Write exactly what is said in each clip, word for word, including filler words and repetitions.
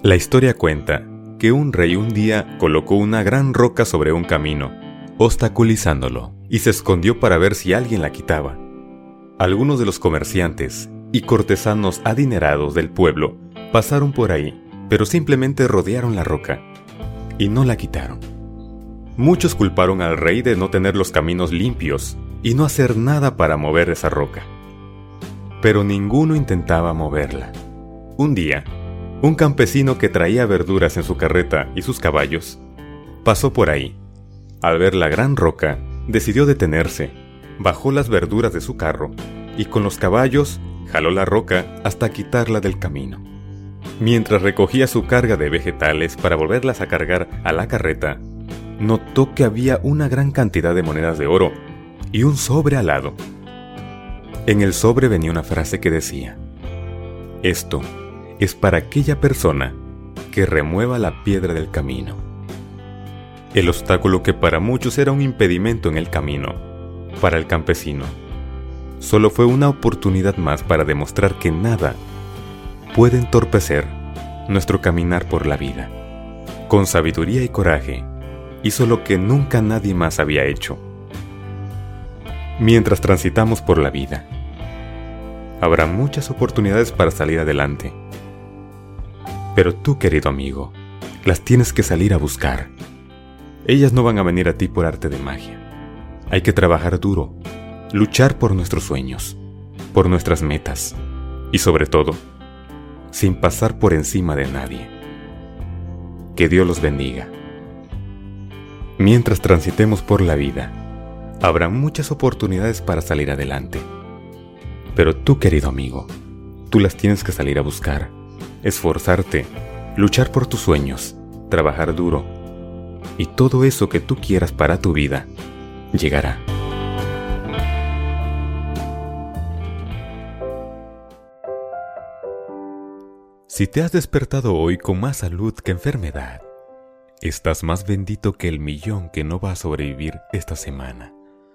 La historia cuenta que un rey un día colocó una gran roca sobre un camino, obstaculizándolo, y se escondió para ver si alguien la quitaba. Algunos de los comerciantes y cortesanos adinerados del pueblo pasaron por ahí, pero simplemente rodearon la roca y no la quitaron. Muchos culparon al rey de no tener los caminos limpios y no hacer nada para mover esa roca. Pero ninguno intentaba moverla. Un día, un campesino que traía verduras en su carreta y sus caballos pasó por ahí. Al ver la gran roca, decidió detenerse, bajó las verduras de su carro y con los caballos jaló la roca hasta quitarla del camino. Mientras recogía su carga de vegetales para volverlas a cargar a la carreta, notó que había una gran cantidad de monedas de oro y un sobre al lado. En el sobre venía una frase que decía: esto es para aquella persona que remueva la piedra del camino. El obstáculo que para muchos era un impedimento en el camino, para el campesino, solo fue una oportunidad más para demostrar que nada puede entorpecer nuestro caminar por la vida. Con sabiduría y coraje, hizo lo que nunca nadie más había hecho. Mientras transitamos por la vida, habrá muchas oportunidades para salir adelante. Pero tú, querido amigo, las tienes que salir a buscar. Ellas no van a venir a ti por arte de magia. Hay que trabajar duro, luchar por nuestros sueños, por nuestras metas y sobre todo, sin pasar por encima de nadie. Que Dios los bendiga. Mientras transitemos por la vida, habrá muchas oportunidades para salir adelante. Pero tú, querido amigo, tú las tienes que salir a buscar. Esforzarte, luchar por tus sueños, trabajar duro, y todo eso que tú quieras para tu vida, llegará. Si te has despertado hoy con más salud que enfermedad, estás más bendito que el millón que no va a sobrevivir esta semana.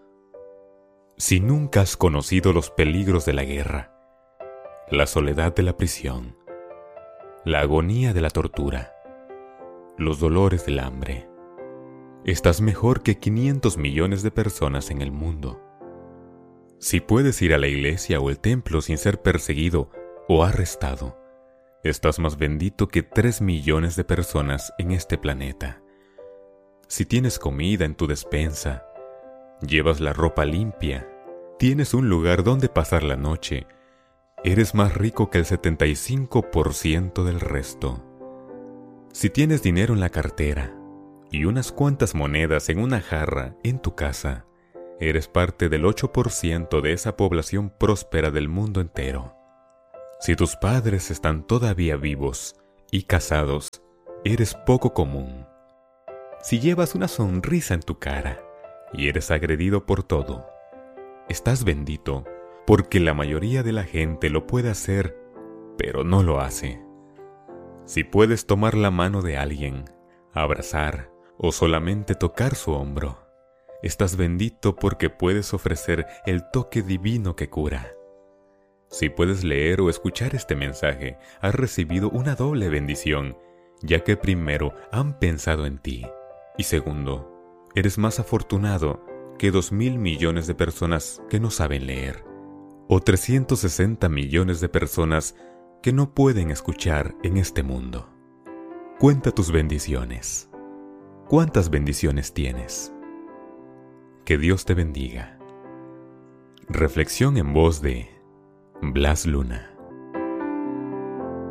Si nunca has conocido los peligros de la guerra, la soledad de la prisión, la agonía de la tortura, los dolores del hambre, estás mejor que quinientos millones de personas en el mundo. Si puedes ir a la iglesia o el templo sin ser perseguido o arrestado, estás más bendito que tres millones de personas en este planeta. Si tienes comida en tu despensa, llevas la ropa limpia, tienes un lugar donde pasar la noche, eres más rico que el setenta y cinco por ciento del resto. Si tienes dinero en la cartera y unas cuantas monedas en una jarra en tu casa, eres parte del ocho por ciento de esa población próspera del mundo entero. Si tus padres están todavía vivos y casados, eres poco común. Si llevas una sonrisa en tu cara y eres agredido por todo, estás bendito porque la mayoría de la gente lo puede hacer, pero no lo hace. Si puedes tomar la mano de alguien, abrazar o solamente tocar su hombro, estás bendito porque puedes ofrecer el toque divino que cura. Si puedes leer o escuchar este mensaje, has recibido una doble bendición, ya que primero han pensado en ti, y segundo, eres más afortunado que dos mil millones de personas que no saben leer, o trescientos sesenta millones de personas que no pueden escuchar en este mundo. Cuenta tus bendiciones. ¿Cuántas bendiciones tienes? Que Dios te bendiga. Reflexión en voz de Blas Luna.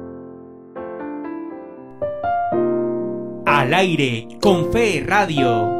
Al aire con Fe Radio.